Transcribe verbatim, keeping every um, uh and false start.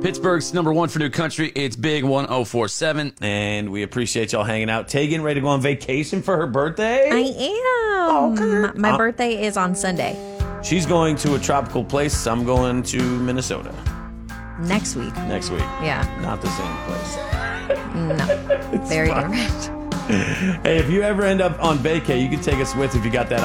Pittsburgh's number one for new country. It's Big one oh four seven. And we appreciate y'all hanging out. Tegan, ready to go on vacation for her birthday? I am. Okay. My Uh, birthday is on Sunday. She's going to a tropical place. I'm going to Minnesota Next week. next week. Yeah. Not the same place. No. Very different. Hey, if you ever end up on vacay, you can take us with if you got that